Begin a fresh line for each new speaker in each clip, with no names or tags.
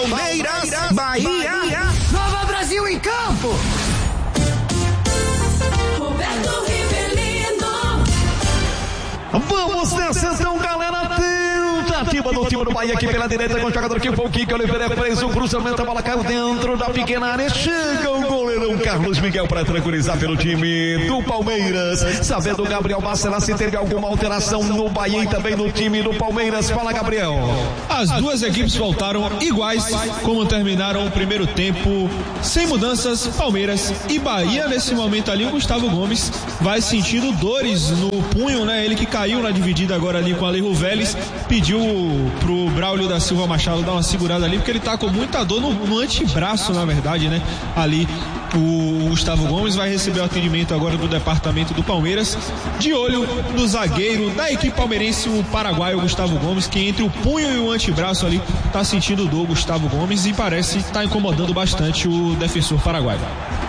Palmeiras, Bahia.
Nova Brasil em campo.
Roberto Rivelino.
Vamos nessa então, galera. Tentativa do time do Bahia aqui pela direita com o jogador que foi o Kiko Oliveira, é preso, o cruzamento, a bola caiu dentro da pequena área, chega o goleirão Carlos Miguel para tranquilizar pelo time do Palmeiras, sabendo o Gabriel Bacelar se teve alguma alteração no Bahia e também no time do Palmeiras. Fala, Gabriel.
As duas equipes voltaram iguais como terminaram o primeiro tempo, sem mudanças. Palmeiras e Bahia. Nesse momento ali o Gustavo Gomes vai sentindo dores no punho, né? Ele que caiu na dividida agora ali com a Alejo Vélez, pediu pro Braulio da Silva Machado dar uma segurada ali, porque ele tá com muita dor no antebraço, na verdade, né? Ali o Gustavo Gomes vai receber o atendimento agora do departamento do Palmeiras, de olho no zagueiro da equipe palmeirense, o paraguaio Gustavo Gomes, que entre o punho e o antebraço ali tá sentindo dor, Gustavo Gomes, e parece tá incomodando bastante o defensor paraguaio.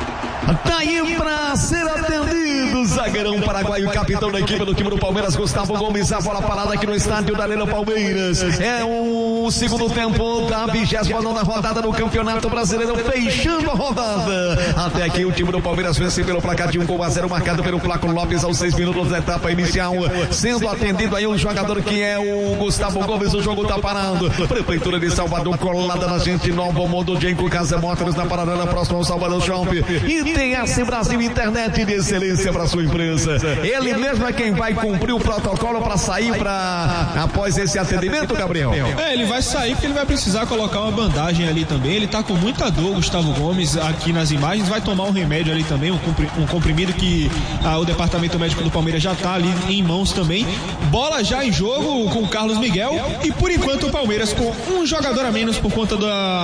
Tá aí pra ser atendido, zagueirão paraguaio, capitão da equipe do time do Palmeiras, Gustavo Gomes. A bola parada aqui no estádio da Arena Palmeiras. É o segundo tempo da 29ª rodada do Campeonato Brasileiro, fechando a rodada. Até aqui o time do Palmeiras vence pelo placar de 1-0, marcado pelo Flaco Lopes aos 6 minutos da etapa inicial. Sendo atendido aí um jogador que é o Gustavo Gomes. O jogo tá parado. Prefeitura de Salvador colada na gente, Novo Mundo, Genco Casa Motors na Paraná, próximo ao Salvador Shopping. E tem AC Brasil, internet de excelência para sua empresa. Ele mesmo é quem vai cumprir o protocolo para sair após esse atendimento, Gabriel.
Ele vai sair porque ele vai precisar colocar uma bandagem ali também. Ele tá com muita dor, Gustavo Gomes, aqui nas imagens. Vai tomar um remédio ali também, um comprimido que o departamento médico do Palmeiras já tá ali em mãos também. Bola já em jogo com o Carlos Miguel, e por enquanto o Palmeiras com um jogador a menos por conta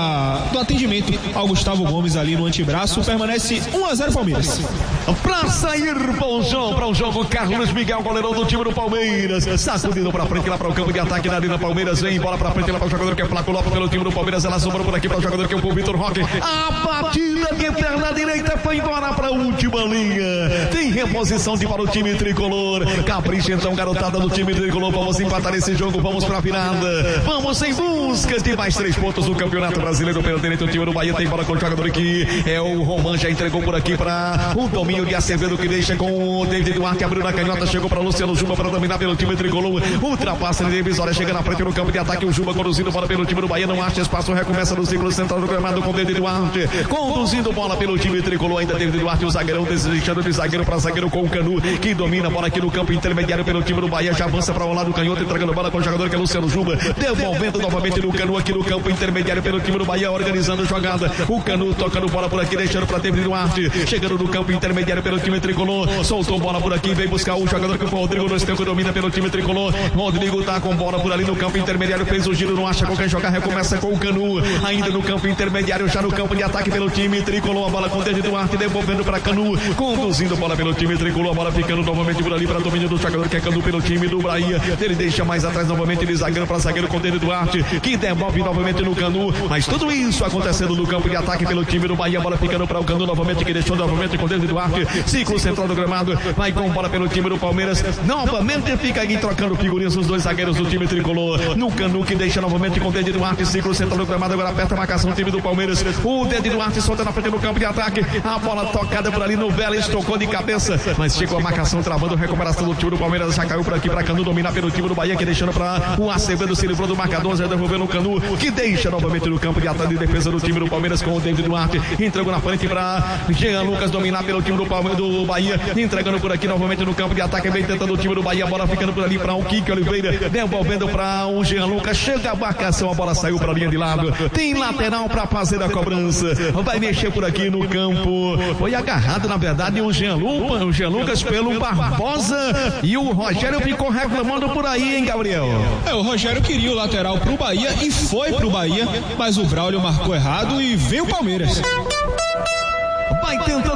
do atendimento ao Gustavo Gomes ali no antebraço, permanece 1-0 Palmeiras.
Pra sair para o jogo, Carlos Miguel, goleirão do time do Palmeiras, sacudindo pra frente lá para o campo de ataque na Arena Palmeiras. Vem bola pra frente lá para o jogador que é Flaco Lopes pelo time do Palmeiras. Ela sobrou por aqui para o jogador que é o Vitor Roque. A batida de perna direita foi embora para a última linha. Tem reposição para o time tricolor. Capricha então, garotada do time tricolor. Vamos empatar esse jogo, vamos pra virada. Vamos em busca de mais 3 pontos no Campeonato Brasileiro. Pelo direito, o time do Bahia tem bola com o jogador que é o Roman, já entregou por aqui para o domínio de Acevedo, que deixa com o David Duarte, abriu na canhota, chegou para Luciano Juba para dominar pelo time tricolor. Ultrapassa de Vitória, chega na frente no campo de ataque. O Juba conduzindo bola pelo time do Bahia, não acha espaço, recomeça no ciclo central do gramado com o David Duarte, conduzindo bola pelo time tricolor. Ainda David Duarte, o zagueirão, deixando de zagueiro para zagueiro com o Canu, que domina a bola aqui no campo intermediário pelo time do Bahia, já avança para o lado do canhoto, entregando bola com o jogador que é Luciano Juba, devolvendo novamente no Canu aqui no campo intermediário pelo time do Bahia, organizando a jogada. O Canu tocando bola por aqui, deixando para David Duarte, chegando no campo intermediário pelo time tricolor, soltou bola por aqui, vem buscar o jogador que foi o Rodrigo no estanco, domina pelo time tricolor. Rodrigo tá com bola por ali no campo intermediário, fez o giro, não acha com quem jogar, recomeça com o Canu, ainda no campo intermediário, já no campo de ataque pelo time tricolor. A bola com o David Duarte, devolvendo para Canu, conduzindo bola pelo time tricolor. A bola ficando novamente por ali para domínio do jogador que é Canu pelo time do Bahia. Ele deixa mais atrás novamente de zagueiro para zagueiro com o David Duarte, que devolve novamente no Canu. Mas tudo isso acontecendo no campo de ataque pelo time do Bahia. A bola ficando para o Canu novamente, que deixou novamente com o David Duarte, ciclo central do gramado, vai com bola pelo time do Palmeiras, novamente fica aqui trocando figurinhas os dois zagueiros do time tricolor, no Canu, que deixa novamente com o David Duarte, ciclo central do gramado, agora aperta a marcação do time do Palmeiras. O David Duarte solta na frente do campo de ataque, a bola tocada por ali no Vélez, tocou de cabeça, mas chegou a marcação travando, recuperação do time do Palmeiras, já caiu por aqui para Canu dominar pelo time do Bahia, que deixando para o Acevedo, se livrou do marcador, já devolveu o Canu, que deixa novamente no campo de ataque de defesa do time do Palmeiras com o David Duarte, entregou na frente para Jean Lucas dominar pelo time do Bahia, entregando por aqui novamente no campo de ataque, vem tentando o time do Bahia, a bola ficando por ali para o Kiko Oliveira, devolvendo para o Jean Lucas, chega a marcação, a bola saiu para a linha de lado, tem lateral para fazer a cobrança, vai mexer por aqui no campo, foi agarrado na verdade o Jean Lucas pelo Barbosa, e o Rogério ficou reclamando por aí, hein, Gabriel?
O Rogério queria o lateral pro Bahia e foi pro Bahia, mas o Braulio marcou errado e veio o Palmeiras.
Vai tentando o Palmeiras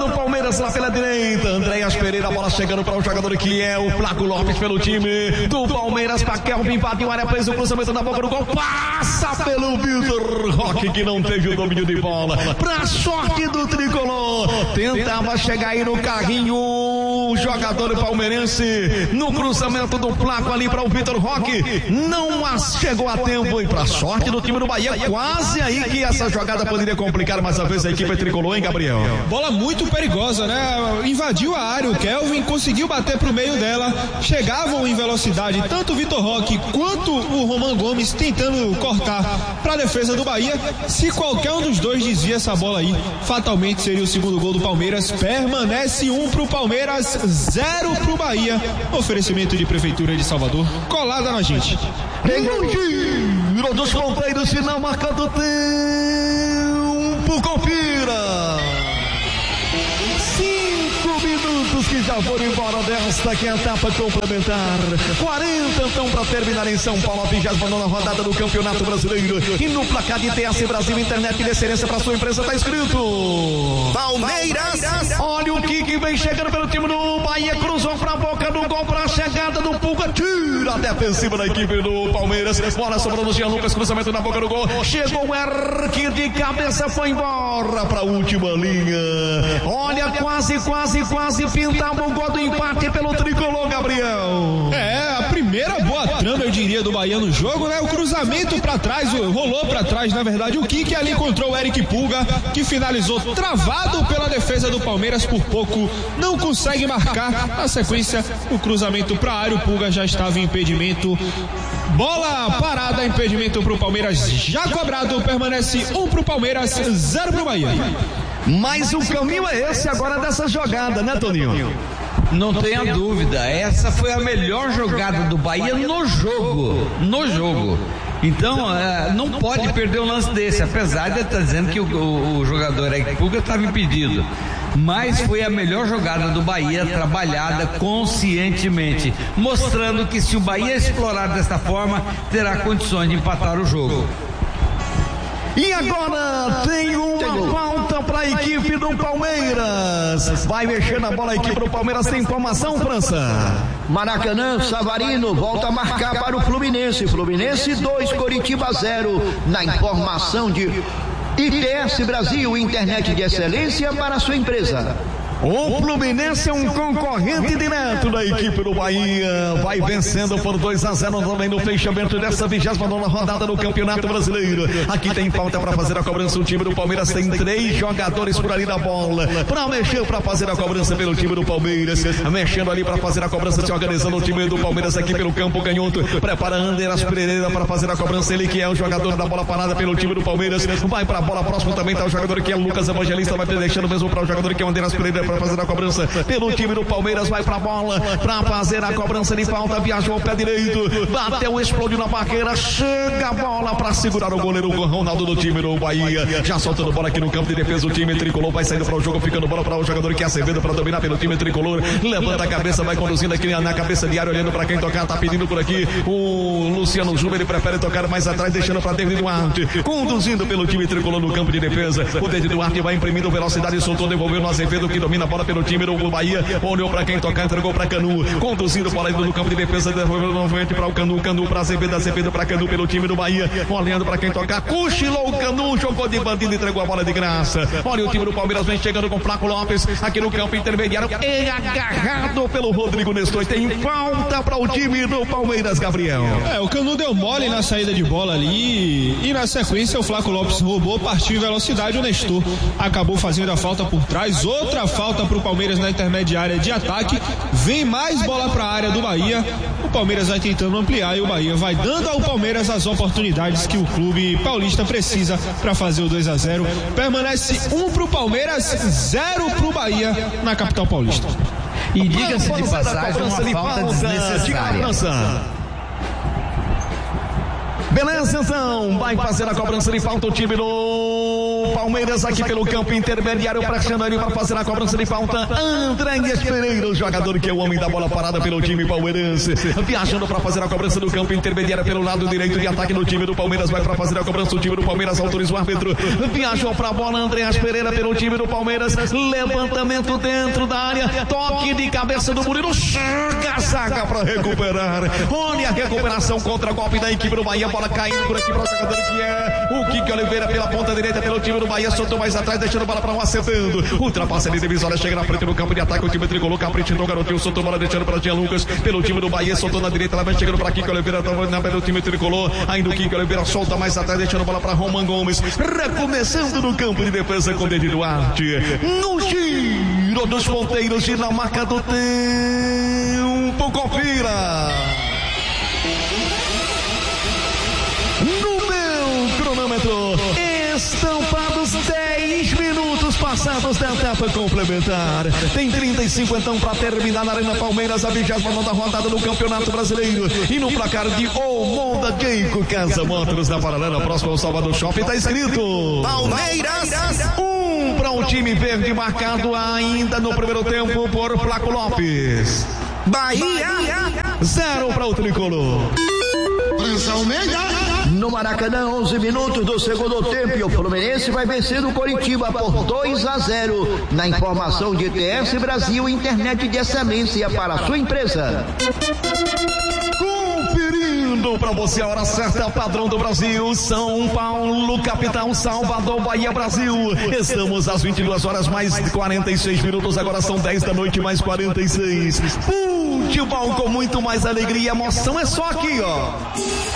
Palmeiras lá pela direita. Andréas Pereira, a bola chegando para o jogador que é o Flaco Lopes pelo time do Palmeiras. Para Kelvin, bateu área, fez o cruzamento na boca do gol. Passa pelo Vitor Roque, que não teve o domínio de bola. Pra sorte do tricolor. Tentava chegar aí no carrinho o jogador palmeirense no cruzamento do Flaco ali para o Vitor Roque. Não chegou a tempo. E pra sorte do time do Bahia, quase aí que essa jogada poderia complicar mais uma vez a equipe tricolor, hein, Gabriel?
Bola muito perigosa, né? Invadiu a área, o Kelvin conseguiu bater pro meio dela, chegavam em velocidade tanto o Vitor Roque quanto o Roman Gomes tentando cortar pra defesa do Bahia. Se qualquer um dos dois desvia essa bola aí, fatalmente seria o segundo gol do Palmeiras. Permanece 1 pro Palmeiras, 0 pro Bahia. Oferecimento de Prefeitura de Salvador, colada na gente.
Giro dos ponteiros, final marcando tempo. Confira. 5 minutos que já foram embora desta que é a etapa complementar. 40 então para terminar em São Paulo. A 29ª rodada do Campeonato Brasileiro. E no placar de TS Brasil, internet de excelência para sua empresa, tá escrito Palmeiras. Olha o que vem chegando pelo time do Bahia. Cruzou para a boca do gol, para a chegada do Pulga. Tira a defensiva da equipe do Palmeiras. Bola sobrando no Jean Lucas, cruzamento na boca do gol. Chegou o Erque de cabeça, foi embora para a última linha. Olha, quase pintava o gol do empate pelo tricolor, Gabriel.
A primeira boa trama, eu diria, do Bahia no jogo, né? O cruzamento pra trás, rolou pra trás, na verdade, o que ali encontrou o Eric Pulga, que finalizou travado pela defesa do Palmeiras por pouco, não consegue marcar. Na sequência, o cruzamento pra área, o Pulga já estava em impedimento. Bola parada, impedimento pro Palmeiras, já cobrado, permanece 1 pro Palmeiras, 0 pro Bahia.
Mas o caminho é esse agora dessa jogada, né, Toninho?
Não tenha dúvida, essa foi a melhor jogada do Bahia no jogo. Então, não pode perder um lance desse, apesar de estar dizendo que o jogador Eric Pulga estava impedido. Mas foi a melhor jogada do Bahia, trabalhada conscientemente, mostrando que se o Bahia explorar desta forma, terá condições de empatar o jogo.
E agora tem uma falta para a equipe do Palmeiras. Vai mexendo a bola a equipe do Palmeiras. Tem informação, França?
Maracanã, Savarino volta a marcar para o Fluminense. Fluminense 2, Coritiba 0. Na informação de ITS Brasil, internet de excelência para a sua empresa.
O Fluminense é um concorrente direto da equipe do Bahia. Vai vencendo por 2-0 também no fechamento dessa 29ª rodada do Campeonato Brasileiro. Aqui tem falta para fazer a cobrança. O time do Palmeiras tem 3 jogadores por ali na bola. Para mexer, para fazer a cobrança pelo time do Palmeiras. Mexendo ali para fazer a cobrança, se organizando o time do Palmeiras aqui pelo campo canhoto. Prepara Andreas Pereira para fazer a cobrança. Ele que é o jogador da bola parada pelo time do Palmeiras. Vai para a bola próximo também. Tá o jogador que é o Lucas Evangelista. Vai deixando mesmo para o jogador que é o Andreas Pereira para fazer a cobrança pelo time do Palmeiras. Vai pra bola pra fazer a cobrança de falta. Viajou o pé direito, bateu, explodiu na barreira. Chega a bola pra segurar o goleiro Ronaldo do time do Bahia. Já soltando bola aqui no campo de defesa. O time tricolor vai saindo para o jogo, ficando bola para o jogador que é Acevedo para dominar pelo time tricolor. Levanta a cabeça, vai conduzindo aqui na cabeça de área, olhando para quem tocar. Tá pedindo por aqui o Luciano Júnior. Ele prefere tocar mais atrás, deixando para David Duarte, conduzindo pelo time tricolor no campo de defesa. O David Duarte vai imprimindo velocidade, soltou, devolveu no Azevedo, que domina a bola pelo time do Bahia, olhou para quem tocar, entregou para Canu, conduzindo bola no campo de defesa, devolveu novamente para o Canu, Canu para Azevedo, Azevedo para Canu pelo time do Bahia, olhando para quem tocar, cochilou o Canu, jogou de bandido, entregou a bola de graça. Olha o time do Palmeiras vem chegando com o Flaco Lopes aqui no campo intermediário, é agarrado pelo Rodrigo Nestor. Tem falta para o time do Palmeiras, Gabriel.
O Canu deu mole na saída de bola ali e na sequência o Flaco Lopes roubou, partiu em velocidade, o Nestor acabou fazendo a falta por trás. Outra falta para o Palmeiras na intermediária de ataque. Vem mais bola para a área do Bahia. O Palmeiras vai tentando ampliar e o Bahia vai dando ao Palmeiras as oportunidades que o clube paulista precisa para fazer o 2-0. Permanece 1 pro Palmeiras, 0 pro Bahia na capital paulista.
E diga-se de passagem, uma falta desnecessária.
Beleza, então, vai fazer a cobrança de falta o time do Palmeiras aqui pelo campo intermediário, pressionando ali para fazer a cobrança de falta. Andrés Pereira, o jogador que é o homem da bola parada pelo time palmeirense, viajando para fazer a cobrança do campo intermediário pelo lado direito de ataque do time do Palmeiras, vai para fazer a cobrança, o time do Palmeiras autoriza o árbitro, viajou para a bola, Andrés Pereira pelo time do Palmeiras, levantamento dentro da área, toque de cabeça do Murilo, chega a zaga para recuperar. Olha a recuperação contra golpe da equipe do Bahia, bola caindo por aqui para o jogador que é o Kiki Oliveira pela ponta direita pelo time do Bahia, soltou mais atrás, deixando a bola para um acertando, ultrapassa ali divisória, chega na frente no campo de ataque, o time tricolor, caprichou o garotinho, soltou a bola, deixando para Jean Lucas pelo time do Bahia, soltou na direita, lá vai chegando para Kiki Oliveira, pelo time tricolor, ainda o Kiki Oliveira solta mais atrás, deixando a bola para Roman Gomes, recomeçando no campo de defesa com Dedi Duarte, no giro dos ponteiros e na marca do tempo, confira no meu cronômetro, estampados 10 minutos passados da etapa complementar. Tem 35 então para terminar na Arena Palmeiras, a 29ª rodada do Campeonato Brasileiro. E no placar de Omonda Geico Casa Motors na paralela próximo ao Salvador Shopping está escrito Palmeiras 1 para o time verde, marcado ainda no primeiro tempo por Flaco Lopes. Bahia 0 para o tricolor.
No Maracanã, 11 minutos do segundo tempo, e o Fluminense vai vencer o Coritiba por 2-0. Na informação de TS Brasil, internet de excelência para a sua empresa.
Conferindo para você a hora certa, padrão do Brasil, São Paulo, capital, Salvador, Bahia, Brasil. Estamos às 22 horas mais 46 minutos, agora são 10 da noite mais 46. Futebol com muito mais alegria e emoção é só aqui, ó.